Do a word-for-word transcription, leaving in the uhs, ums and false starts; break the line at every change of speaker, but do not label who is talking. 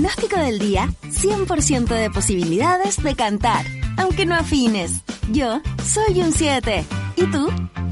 pronóstico del día, cien por ciento de posibilidades de cantar, aunque no afines. Yo soy un siete. ¿Y tú?